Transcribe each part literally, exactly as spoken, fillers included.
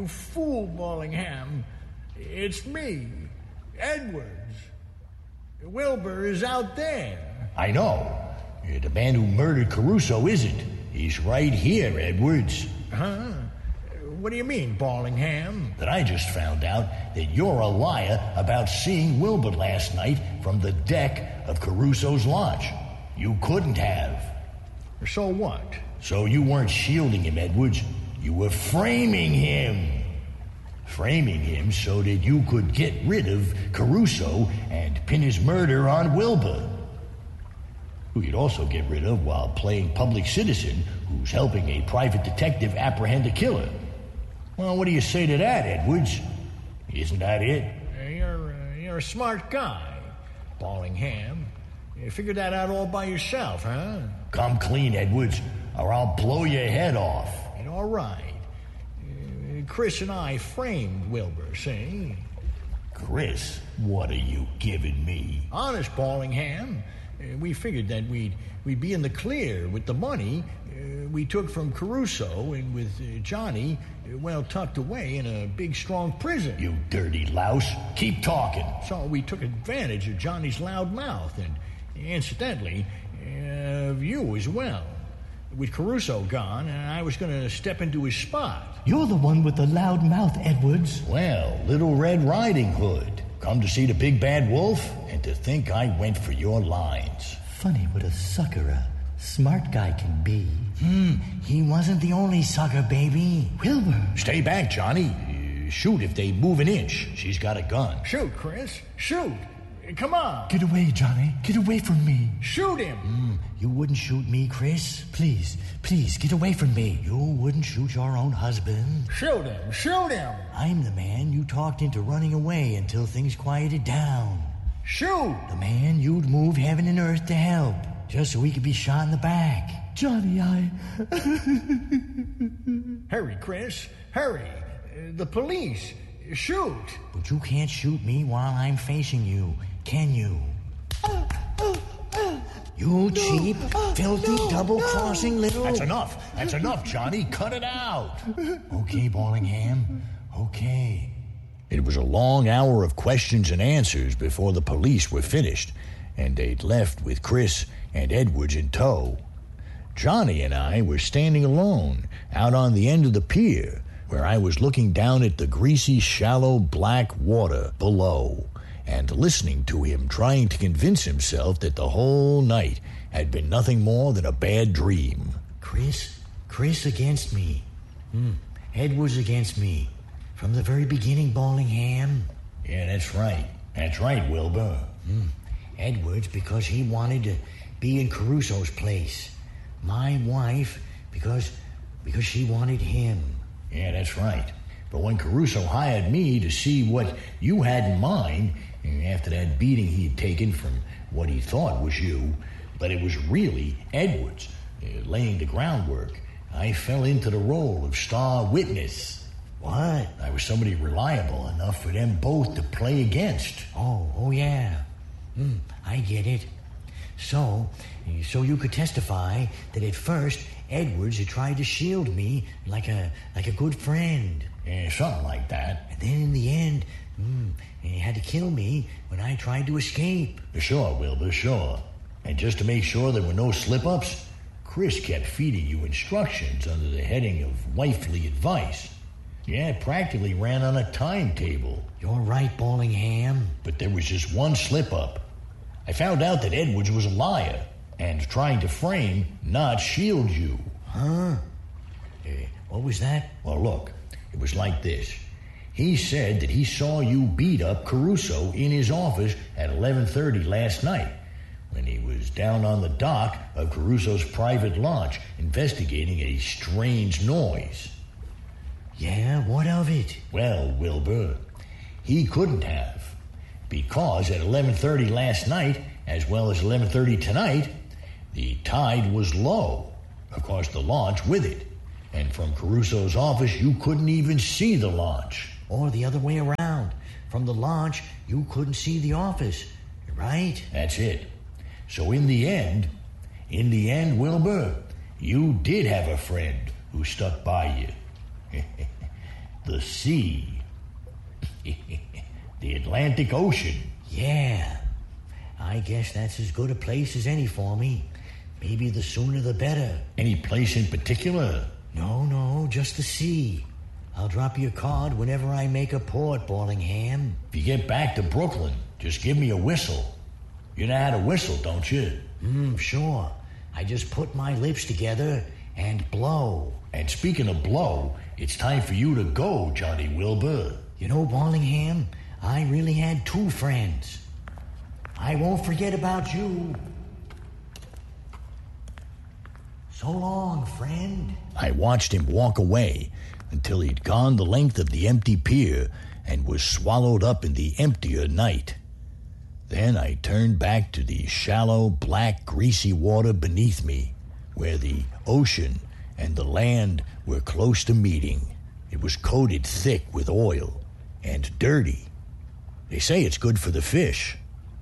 fool, Ballingham. It's me, Edwards. Wilbur is out there. I know. The man who murdered Caruso isn't. He's right here, Edwards. Huh? What do you mean, Ballingham? That I just found out that you're a liar about seeing Wilbur last night from the deck of Caruso's launch. You couldn't have. So what? So you weren't shielding him, Edwards. You were framing him. Framing him so that you could get rid of Caruso and pin his murder on Wilbur, who you'd also get rid of while playing public citizen who's helping a private detective apprehend a killer. Well, what do you say to that, Edwards? Isn't that it? You're, uh, you're a smart guy, Ballingham. You figured that out all by yourself, huh? Come clean, Edwards, or I'll blow your head off. And all right. Uh, Chris and I framed Wilbur, see? Chris, what are you giving me? Honest, Ballingham. Uh, we figured that we'd, we'd be in the clear with the money uh, we took from Caruso and with uh, Johnny uh, well tucked away in a big, strong prison. You dirty louse. Keep talking. So we took advantage of Johnny's loud mouth and, incidentally, uh, of you as well. With Caruso gone, I was going to step into his spot. You're the one with the loud mouth, Edwards. Well, Little Red Riding Hood. Come to see the big bad wolf, and to think I went for your lines. Funny what a sucker a smart guy can be. Hmm, he wasn't the only sucker, baby. Wilbur. Stay back, Johnny. Uh, shoot if they move an inch. She's got a gun. Shoot, Chris. Shoot. Come on. Get away, Johnny. Get away from me. Shoot him. Mm, you wouldn't shoot me, Chris? Please, please, get away from me. You wouldn't shoot your own husband? Shoot him. Shoot him. I'm the man you talked into running away until things quieted down. Shoot. The man you'd move heaven and earth to help, just so he could be shot in the back. Johnny, I... Hurry, Chris. Hurry. Uh, the police. Shoot. But you can't shoot me while I'm facing you, can you? You cheap, filthy, double-crossing little... That's enough. That's enough, Johnny. Cut it out. Okay, Ballingham. Okay. It was a long hour of questions and answers before the police were finished, and they'd left with Chris and Edwards in tow. Johnny and I were standing alone out on the end of the pier, where I was looking down at the greasy, shallow, black water below and listening to him trying to convince himself that the whole night had been nothing more than a bad dream. Chris, Chris against me. Hmm. Edwards against me. From the very beginning, Ballingham. Yeah, that's right. That's right, Wilbur. Hmm. Edwards because he wanted to be in Caruso's place. My wife because because she wanted him. Yeah, that's right. But when Caruso hired me to see what you had in mind, after that beating he had taken from what he thought was you, but it was really Edwards, uh, laying the groundwork, I fell into the role of star witness. What? I was somebody reliable enough for them both to play against. Oh, oh yeah. Hmm, I get it. So, so you could testify that at first Edwards had tried to shield me like a like a good friend. Yeah, something like that. And then in the end, mm, he had to kill me when I tried to escape. Sure, Wilbur, sure. And just to make sure there were no slip-ups, Chris kept feeding you instructions under the heading of wifely advice. Yeah, it practically ran on a timetable. You're right, Ballingham. But there was just one slip-up. I found out that Edwards was a liar and trying to frame, not shield you. Huh? Uh, what was that? Well, look, it was like this. He said that he saw you beat up Caruso in his office at eleven thirty last night when he was down on the dock of Caruso's private launch investigating a strange noise. Yeah, what of it? Well, Wilbur, he couldn't have, because at eleven thirty last night, as well as eleven thirty tonight, the tide was low. Of course, the launch with it. And from Caruso's office, you couldn't even see the launch. Or the other way around. From the launch, you couldn't see the office, right? That's it. So in the end, in the end, Wilbur, you did have a friend who stuck by you. The sea. The Atlantic Ocean. Yeah. I guess that's as good a place as any for me. Maybe the sooner the better. Any place in particular? No, no, just the sea. I'll drop you a card whenever I make a port, Ballingham. If you get back to Brooklyn, just give me a whistle. You know how to whistle, don't you? Hmm, sure. I just put my lips together and blow. And speaking of blow, it's time for you to go, Johnny Wilbur. You know, Ballingham, I really had two friends. I won't forget about you. So long, friend. I watched him walk away until he'd gone the length of the empty pier and was swallowed up in the emptier night. Then I turned back to the shallow, black, greasy water beneath me, where the ocean and the land were close to meeting. It was coated thick with oil and dirty. They say it's good for the fish.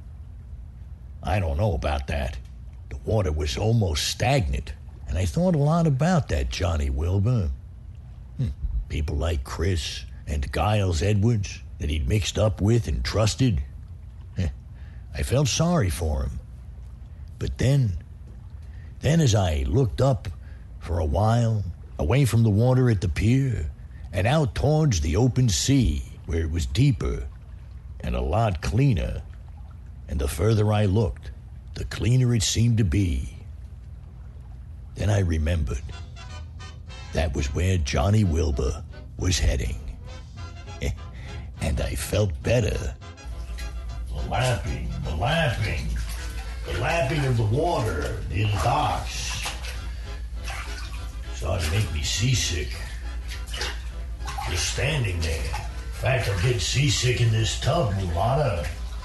I don't know about that. The water was almost stagnant, and I thought a lot about that Johnny Wilbur. Hmm. People like Chris and Giles Edwards that he'd mixed up with and trusted. Eh. I felt sorry for him. But then, then as I looked up for a while, away from the water at the pier, and out towards the open sea, where it was deeper and a lot cleaner, and the further I looked, the cleaner it seemed to be. Then I remembered. That was where Johnny Wilbur was heading. And I felt better. The lapping, the lapping, the lapping of the water near the docks started to make me seasick. Just standing there. In fact, I'm getting seasick in this tub, Mulata.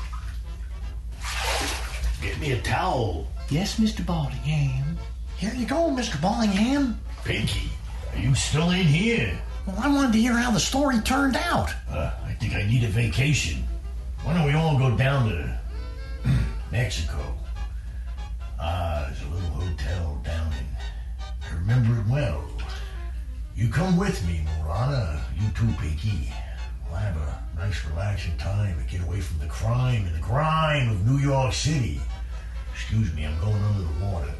Get me a towel. Yes, Mister Ballingham. Here you go, Mister Ballingham. Pinky, are you still in here? Well, I wanted to hear how the story turned out. Uh, I think I need a vacation. Why don't we all go down to Mexico? Ah, there's a little hotel down in... I remember it well. You come with me, Murata. You too, Pinky. We'll have a nice, relaxing time and get away from the crime and the grime of New York City. Excuse me, I'm going under the water.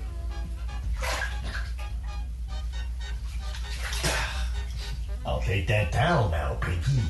I'll take that towel now, Pinky.